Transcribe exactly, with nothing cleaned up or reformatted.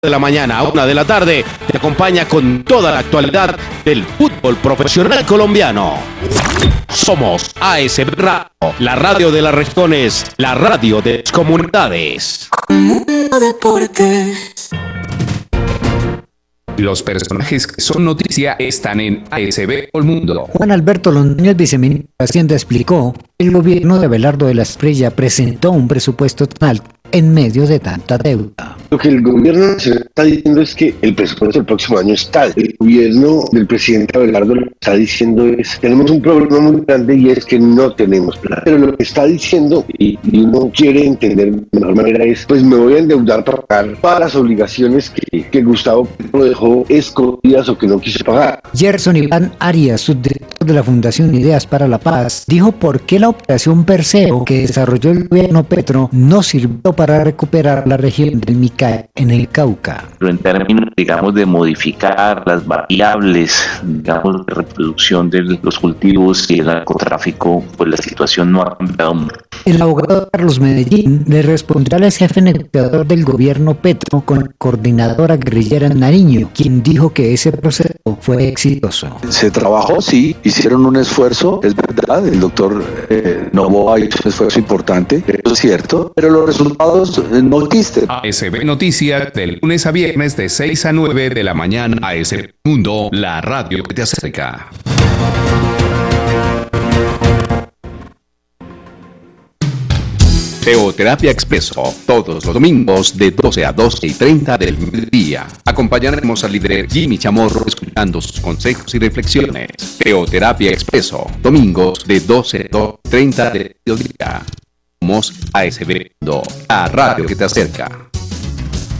de la mañana a una de la tarde, te acompaña con toda la actualidad del fútbol profesional colombiano. Somos A S B Radio, la radio de las regiones, la radio de las comunidades. Los personajes que son noticia están en A S B El Mundo. Juan Alberto Londoño, viceministro de Hacienda, explicó que el gobierno de Abelardo de la Espriella presentó un presupuesto tan alto en medio de tanta deuda. Lo que el gobierno se está diciendo es que el presupuesto del próximo año está. El gobierno del presidente Abelardo lo que está diciendo es que tenemos un problema muy grande y es que no tenemos plata. Pero lo que está diciendo, y, y uno quiere entender de mejor manera, es pues me voy a endeudar para pagar todas las obligaciones que, que Gustavo Petro dejó escondidas o que no quiso pagar. Gerson Iván Arias, subdirector de la Fundación Ideas para la Paz, dijo por qué la operación Perseo que desarrolló el gobierno Petro no sirvió para recuperar la región del Micay en el Cauca. Pero en términos, digamos, de modificar las variables, digamos, de reproducción de los cultivos y el narcotráfico, pues la situación no ha cambiado mucho. El abogado Carlos Medellín le respondió al ex jefe negociador del gobierno Petro con coordinadora guerrillera en Nariño, quien dijo que ese proceso fue exitoso. Se trabajó, sí, hicieron un esfuerzo, es verdad, el doctor eh, Novoa hizo un esfuerzo importante, eso es cierto, pero los resultados eh, no existen. A S B Noticias, del lunes a viernes de seis a nueve de la mañana. A S B Mundo, la radio que te acerca. Teoterapia Expreso, todos los domingos de doce a doce y treinta del mediodía. Acompañaremos al líder Jimmy Chamorro escuchando sus consejos y reflexiones. Teoterapia Expreso, domingos de doce a doce y treinta del mediodía. Somos A S B, la radio que te acerca.